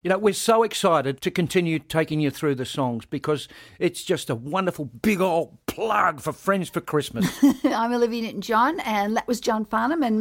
You know, we're so excited to continue taking you through the songs because it's just a wonderful big old plug for Friends for Christmas. I'm Olivia Newton-John, and that was John Farnham and